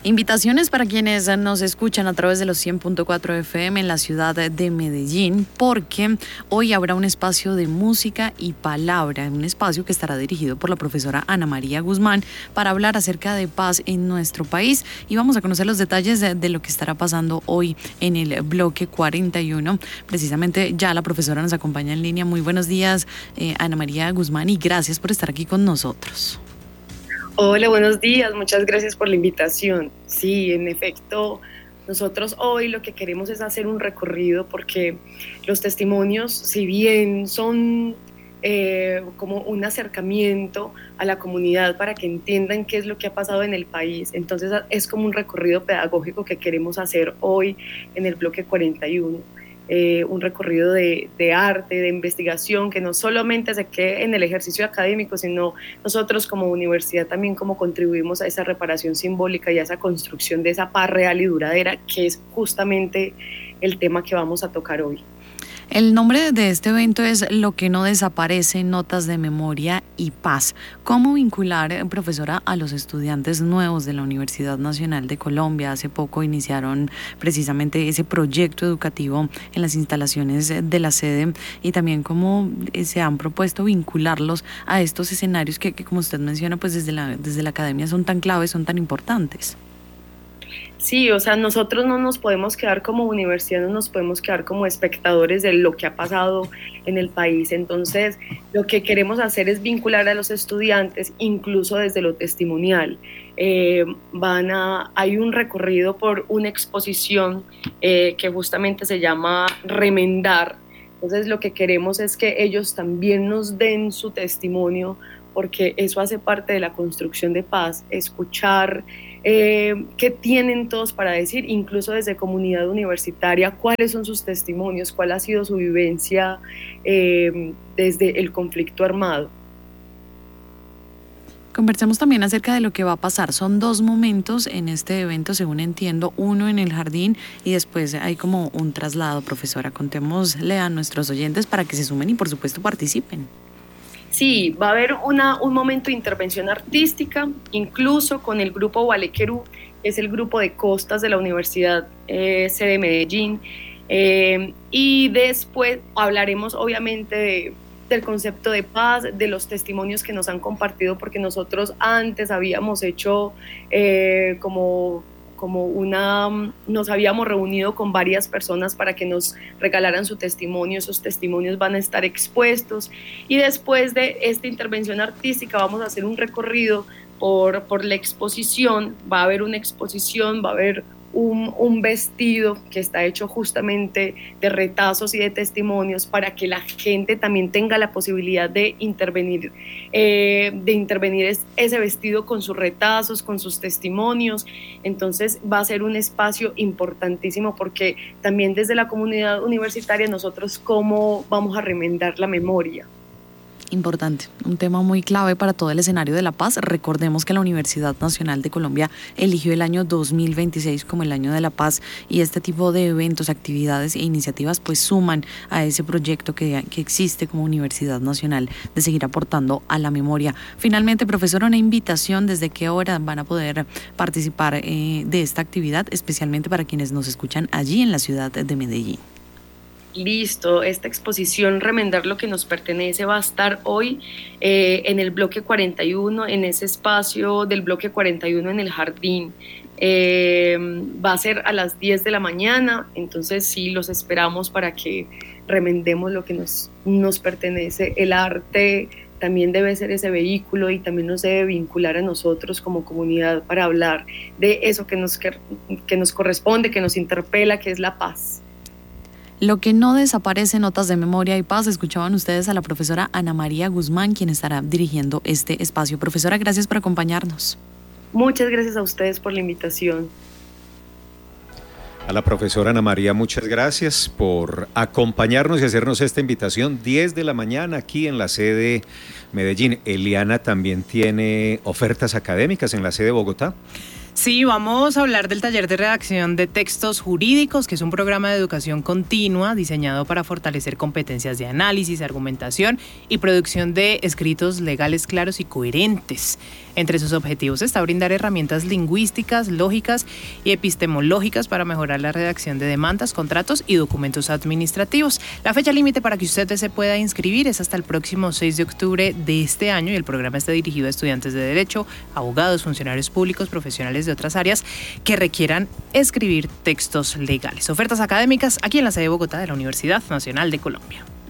Invitaciones para quienes nos escuchan a través de los 100.4 FM en la ciudad de Medellín, porque hoy habrá un espacio de música y palabra, un espacio que estará dirigido por la profesora Ana María Guzmán para hablar acerca de paz en nuestro país, y vamos a conocer los detalles de lo que estará pasando hoy en el bloque 41. Precisamente ya la profesora nos acompaña en línea. Muy buenos días, Ana María Guzmán, y gracias por estar aquí con nosotros. Hola, buenos días, muchas gracias por la invitación. Sí, en efecto, nosotros hoy lo que queremos es hacer un recorrido porque los testimonios, si bien son como un acercamiento a la comunidad para que entiendan qué es lo que ha pasado en el país, entonces es como un recorrido pedagógico que queremos hacer hoy en el bloque 41. Un recorrido de arte, de investigación, que no solamente se quede en el ejercicio académico, sino nosotros como universidad también como contribuimos a esa reparación simbólica y a esa construcción de esa paz real y duradera, que es justamente el tema que vamos a tocar hoy. El nombre de este evento es Lo que no desaparece, notas de memoria y paz. ¿Cómo vincular, profesora, a los estudiantes nuevos de la Universidad Nacional de Colombia? Hace poco iniciaron precisamente ese proyecto educativo en las instalaciones de la sede, y también cómo se han propuesto vincularlos a estos escenarios que como usted menciona, pues desde la academia son tan claves, son tan importantes. Sí, o sea, nosotros no nos podemos quedar como universidad, no nos podemos quedar como espectadores de lo que ha pasado en el país. Entonces, lo que queremos hacer es vincular a los estudiantes, incluso desde lo testimonial. Hay un recorrido por una exposición que justamente se llama Remendar. Entonces, lo que queremos es que ellos también nos den su testimonio, porque eso hace parte de la construcción de paz, escuchar qué tienen todos para decir, incluso desde comunidad universitaria, cuáles son sus testimonios, cuál ha sido su vivencia desde el conflicto armado. Conversemos también acerca de lo que va a pasar. Son 2 momentos en este evento, según entiendo, uno en el jardín y después hay como un traslado. Profesora, contémosle a nuestros oyentes para que se sumen y por supuesto participen. Sí, va a haber un momento de intervención artística, incluso con el grupo Walequerú, que es el grupo de costas de la Universidad sede de Medellín, y después hablaremos obviamente del concepto de paz, de los testimonios que nos han compartido, porque nosotros antes habíamos hecho nos habíamos reunido con varias personas para que nos regalaran su testimonio. Esos testimonios van a estar expuestos, y después de esta intervención artística vamos a hacer un recorrido por la exposición. Va a haber una exposición, va a haber un vestido que está hecho justamente de retazos y de testimonios para que la gente también tenga la posibilidad de intervenir ese vestido con sus retazos, con sus testimonios. Entonces va a ser un espacio importantísimo, porque también desde la comunidad universitaria nosotros cómo vamos a remendar la memoria. Importante, un tema muy clave para todo el escenario de la paz. Recordemos que la Universidad Nacional de Colombia eligió el año 2026 como el año de la paz, y este tipo de eventos, actividades e iniciativas pues suman a ese proyecto que existe como Universidad Nacional de seguir aportando a la memoria. Finalmente, profesora, una invitación: ¿desde qué hora van a poder participar de esta actividad, especialmente para quienes nos escuchan allí en la ciudad de Medellín? Listo, esta exposición Remendar lo que nos pertenece va a estar hoy en el bloque 41, en ese espacio del bloque 41 en el jardín. Va a ser a las 10 de la mañana, entonces sí, los esperamos para que remendemos lo que nos pertenece. El arte también debe ser ese vehículo y también nos debe vincular a nosotros como comunidad para hablar de eso que nos corresponde, que nos interpela, que es la paz. Lo que no desaparece, notas de memoria y paz. Escuchaban ustedes a la profesora Ana María Guzmán, quien estará dirigiendo este espacio. Profesora, gracias por acompañarnos. Muchas gracias a ustedes por la invitación. A la profesora Ana María, muchas gracias por acompañarnos y hacernos esta invitación. 10 de la mañana aquí en la sede Medellín. Eliana también tiene ofertas académicas en la sede Bogotá. Sí, vamos a hablar del taller de redacción de textos jurídicos, que es un programa de educación continua diseñado para fortalecer competencias de análisis, argumentación y producción de escritos legales claros y coherentes. Entre sus objetivos está brindar herramientas lingüísticas, lógicas y epistemológicas para mejorar la redacción de demandas, contratos y documentos administrativos. La fecha límite para que usted se pueda inscribir es hasta el próximo 6 de octubre de este año y el programa está dirigido a estudiantes de Derecho, abogados, funcionarios públicos, profesionales de otras áreas que requieran escribir textos legales. Ofertas académicas aquí en la sede de Bogotá de la Universidad Nacional de Colombia.